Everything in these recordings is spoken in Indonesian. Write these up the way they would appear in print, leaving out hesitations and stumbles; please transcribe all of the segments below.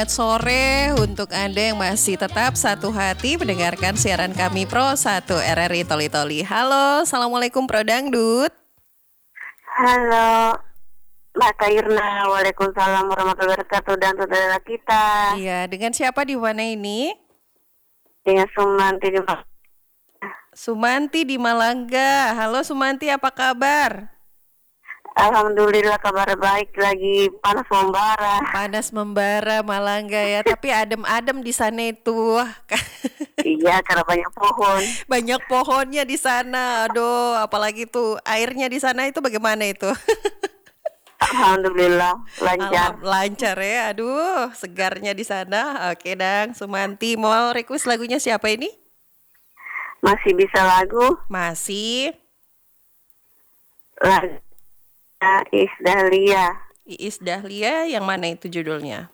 Selamat sore untuk Anda yang masih tetap satu hati mendengarkan siaran kami Pro 1 RRI Toli Toli. Halo, Assalamualaikum Pro Dangdut. Halo, Mbak Kairna. Waalaikumsalam warahmatullahi wabarakatuh. Dan saudara kita. Iya, dengan siapa di mana ini? Dengan Sumanti di Sumanti di Malangga. Halo Sumanti, apa kabar? Alhamdulillah kabar baik, lagi panas membara. Panas membara Malangga ya, tapi adem-adem di sana itu. Iya, karena banyak pohon. Banyak pohonnya di sana. Aduh, apalagi tuh airnya di sana itu bagaimana itu? Alhamdulillah lancar. Lancar ya. Aduh, segarnya di sana. Oke, Dang. Sumanti mau request lagunya siapa ini? Masih bisa lagu Masih lagu Iis Dahlia. Iis Dahlia, yang mana itu judulnya?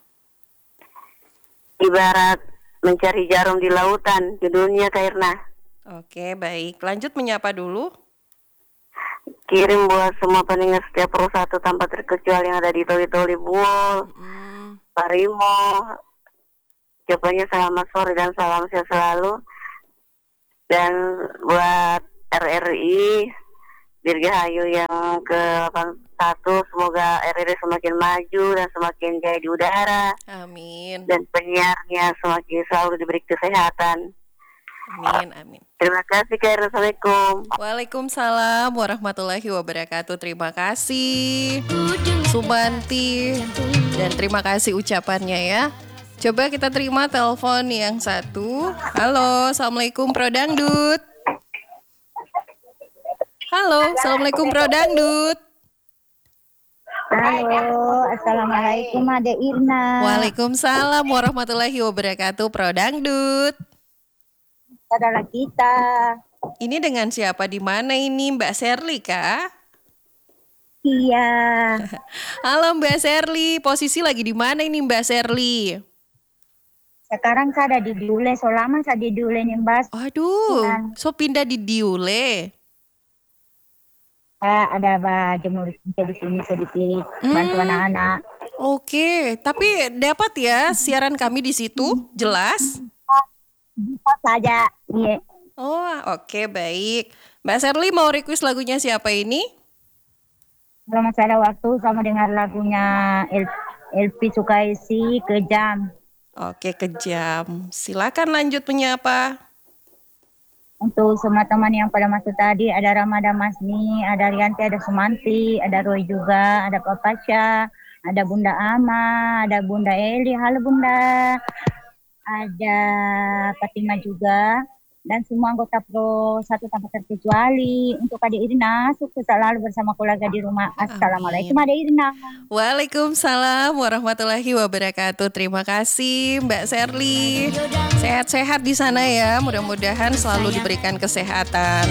Ibarat mencari jarum di lautan, judulnya Kairna. Oke, baik. Lanjut menyapa dulu. Kirim buat semua pendengar setiap Pro 1 tanpa terkecuali yang ada di Toli-Toli Buol, Parimo. Jawabannya selamat sore dan salam sehat selalu. Dan buat RRI Dirgahayu yang ke-81, semoga RRI semakin maju dan semakin jaya di udara. Amin. Dan penyiarnya semakin selalu diberi kesehatan. Amin, amin. Terima kasih Kak. Assalamualaikum. Waalaikumsalam warahmatullahi wabarakatuh. Terima kasih Sumanti. Dan terima kasih ucapannya ya. Coba kita terima telepon yang satu. Halo, Assalamualaikum Pro Dangdut. Halo, Assalamualaikum Pro Dangdut. Halo, Assalamualaikum Ade Irna. Waalaikumsalam warahmatullahi wabarakatuh Pro Dangdut. Saudara kita. Ini dengan siapa di mana ini, Mbak Serly kah? Iya. Halo Mbak Serly, posisi lagi di mana ini Mbak Serly? Sekarang saya ada di Diule, selama saya di Diule nih Mbak. Aduh, so pindah di Diule. Ada jemur di sini sedikit bantu anak-anak. Oke, tapi dapat ya siaran kami di situ, jelas? Bisa saja. Iya. Oh, oke, baik. Mbak Serly mau request lagunya siapa ini? Kalau masih ada waktu sama dengar lagunya LP Sukaisi Kejam. Oke, Kejam. Silakan lanjut menyapa. Untuk semua teman yang pada masuk tadi, ada Ramada Masni, ada Rianti, ada Sumanti, ada Roy juga, ada Papasya, ada Bunda Ama, ada Bunda Eli, halo Bunda, ada Fatima juga, dan semua anggota Pro 1 tanpa terkecuali. Untuk Ade Irna, sukses selalu bersama keluarga di rumah. Assalamualaikum Ade Irna. Waalaikumsalam warahmatullahi wabarakatuh. Terima kasih Mbak Serly. Sehat-sehat di sana ya. Mudah-mudahan selalu diberikan kesehatan.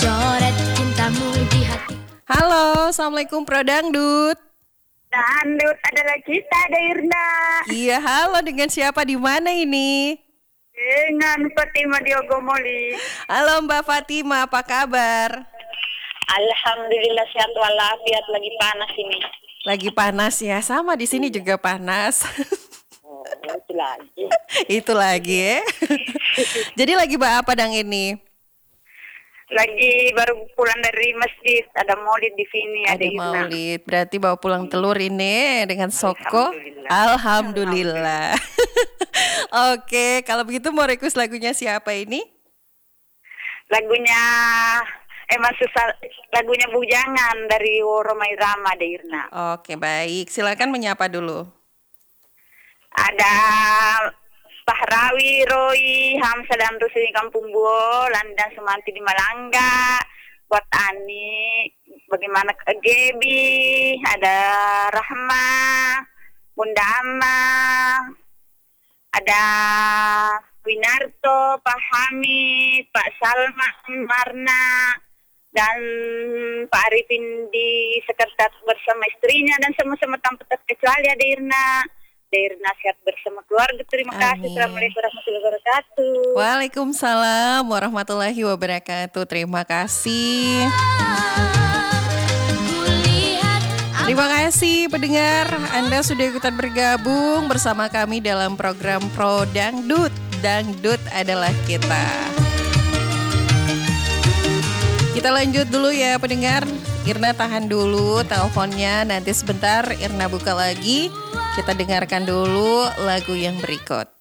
Halo, Assalamualaikum Pro Dangdut. Dangdut adalah kita, Ade Irna. Iya, halo, dengan siapa di mana ini? Dengan Fatima Diogomoli. Halo Mbak Fatima, apa kabar? Alhamdulillah sehat walafiat, lagi panas ini. Lagi panas ya, sama di sini juga panas. Itu lagi. Itu lagi ya. Jadi lagi apa Dang ini? Lagi baru pulang dari masjid, ada maulid di sini, ada maulid. Berarti bawa pulang telur ini dengan Soko. Alhamdulillah. Oke, kalau begitu mau request lagunya siapa ini? Lagunya lagunya Bujangan dari Romai Rama de Irna. Oke, baik. Silakan menyapa dulu. Ada Pahrawi, Roy, Hamsa dan Rusi di Kampung Buolan dan Sumanti di Malangga. Buat Ani, bagaimana Gebi, ada Rahma, Bunda Ama, ada Winarto, Pak Hamid, Pak Salma, Marna, dan Pak Arifin di sekretaris bersama istrinya dan semua-semua tanpa terkecuali ada Irna. Nasihat bersama keluarga. Terima kasih. Assalamualaikum warahmatullahi wabarakatuh. Waalaikumsalam warahmatullahi wabarakatuh. Terima kasih. Terima kasih pendengar, Anda sudah ikutan bergabung bersama kami dalam program Pro Dangdut. Dangdut adalah kita. Kita lanjut dulu ya pendengar. Irna tahan dulu teleponnya, nanti sebentar Irna buka lagi. Kita dengarkan dulu lagu yang berikut.